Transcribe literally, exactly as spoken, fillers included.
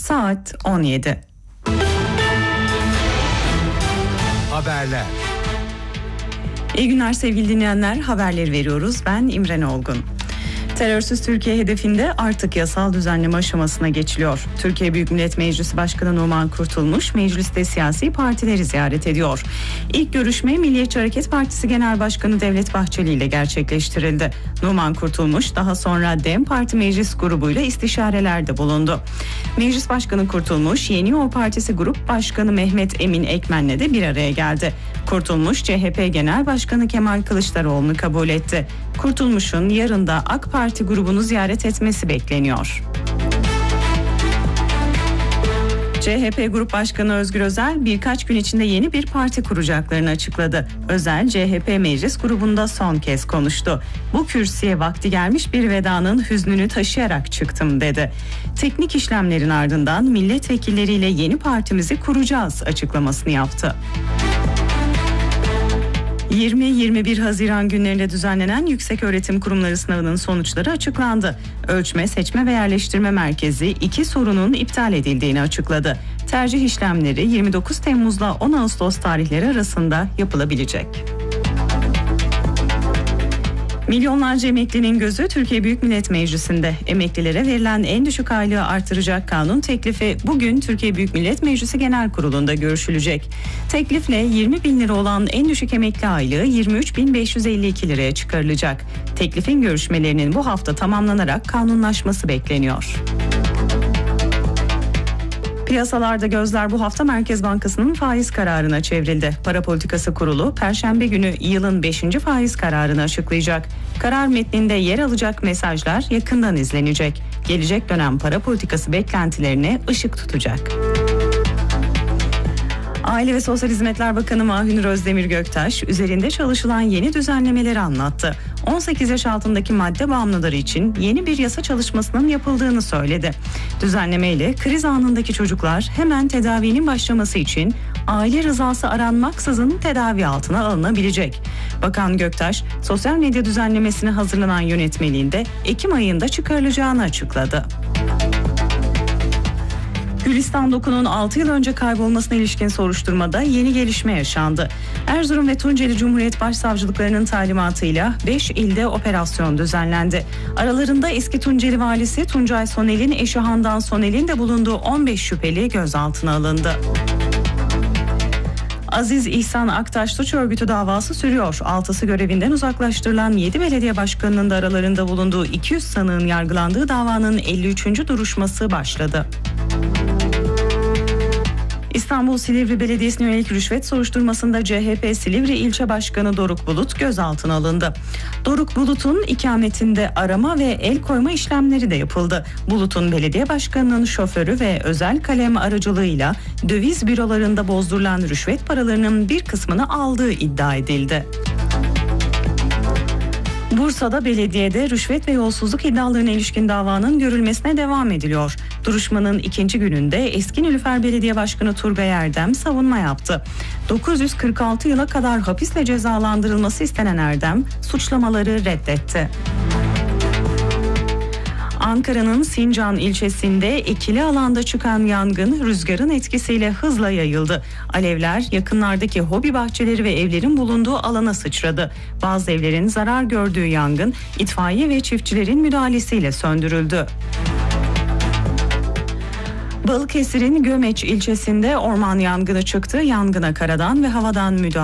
Saat on yedi. Haberler. İyi günler sevgili dinleyenler, haberleri veriyoruz. Ben İmren Olgun. Terörsüz Türkiye hedefinde artık yasal düzenleme aşamasına geçiliyor. Türkiye Büyük Millet Meclisi Başkanı Numan Kurtulmuş mecliste siyasi partileri ziyaret ediyor. İlk görüşme Milliyetçi Hareket Partisi Genel Başkanı Devlet Bahçeli ile gerçekleştirildi. Numan Kurtulmuş daha sonra DEM Parti Meclis grubuyla istişarelerde bulundu. Meclis Başkanı Kurtulmuş, Yeni Yol Partisi Grup Başkanı Mehmet Emin Ekmen'le de bir araya geldi. Kurtulmuş, C H P Genel Başkanı Kemal Kılıçdaroğlu'nu kabul etti. Kurtulmuş'un yarın da AK Parti grubunu ziyaret etmesi bekleniyor. C H P Grup Başkanı Özgür Özel birkaç gün içinde yeni bir parti kuracaklarını açıkladı. Özel, C H P Meclis grubunda son kez konuştu. Bu kürsüye vakti gelmiş bir vedanın hüznünü taşıyarak çıktım dedi. Teknik işlemlerin ardından milletvekilleriyle yeni partimizi kuracağız açıklamasını yaptı. yirmi yirmi bir Haziran günlerinde düzenlenen Yükseköğretim Kurumları sınavının sonuçları açıklandı. Ölçme, Seçme ve Yerleştirme Merkezi iki sorunun iptal edildiğini açıkladı. Tercih işlemleri yirmi dokuz Temmuz'la on Ağustos tarihleri arasında yapılabilecek. Milyonlarca emeklinin gözü Türkiye Büyük Millet Meclisi'nde. Emeklilere verilen en düşük aylığı artıracak kanun teklifi bugün Türkiye Büyük Millet Meclisi Genel Kurulu'nda görüşülecek. Teklifle yirmi bin lira olan en düşük emekli aylığı yirmi üç bin beş yüz elli iki liraya çıkarılacak. Teklifin görüşmelerinin bu hafta tamamlanarak kanunlaşması bekleniyor. Piyasalarda gözler bu hafta Merkez Bankası'nın faiz kararına çevrildi. Para Politikası Kurulu Perşembe günü yılın beşinci faiz kararını açıklayacak. Karar metninde yer alacak mesajlar yakından izlenecek. Gelecek dönem para politikası beklentilerine ışık tutacak. Aile ve Sosyal Hizmetler Bakanı Mahünür Özdemir Göktaş, üzerinde çalışılan yeni düzenlemeleri anlattı. on sekiz yaş altındaki madde bağımlıları için yeni bir yasa çalışmasının yapıldığını söyledi. Düzenlemeyle kriz anındaki çocuklar hemen tedavinin başlaması için aile rızası aranmaksızın tedavi altına alınabilecek. Bakan Göktaş, sosyal medya düzenlemesine hazırlanan yönetmeliğinde Ekim ayında çıkarılacağını açıkladı. Gülistan Doku'nun altı yıl önce kaybolmasına ilişkin soruşturmada yeni gelişme yaşandı. Erzurum ve Tunceli Cumhuriyet Başsavcılıklarının talimatıyla beş ilde operasyon düzenlendi. Aralarında eski Tunceli valisi Tuncay Sonel'in eşi Handan Sonel'in de bulunduğu on beş şüpheli gözaltına alındı. Aziz İhsan Aktaş suç örgütü davası sürüyor. Altısı görevinden uzaklaştırılan yedi belediye başkanının da aralarında bulunduğu iki yüz sanığın yargılandığı davanın elli üçüncü duruşması başladı. İstanbul Silivri Belediyesi'ne yönelik rüşvet soruşturmasında C H P Silivri İlçe Başkanı Doruk Bulut gözaltına alındı. Doruk Bulut'un ikametinde arama ve el koyma işlemleri de yapıldı. Bulut'un belediye başkanının şoförü ve özel kalem aracılığıyla döviz bürolarında bozdurulan rüşvet paralarının bir kısmını aldığı iddia edildi. Bursa'da belediyede rüşvet ve yolsuzluk iddialarına ilişkin davanın görülmesine devam ediliyor. Duruşmanın ikinci gününde eski Nilüfer Belediye Başkanı Turgay Erdem savunma yaptı. dokuz yüz kırk altı yıla kadar hapisle cezalandırılması istenen Erdem suçlamaları reddetti. Ankara'nın Sincan ilçesinde ekili alanda çıkan yangın rüzgarın etkisiyle hızla yayıldı. Alevler yakınlardaki hobi bahçeleri ve evlerin bulunduğu alana sıçradı. Bazı evlerin zarar gördüğü yangın itfaiye ve çiftçilerin müdahalesiyle söndürüldü. Balıkesir'in Gömeç ilçesinde orman yangını çıktı. Yangına karadan ve havadan müdahale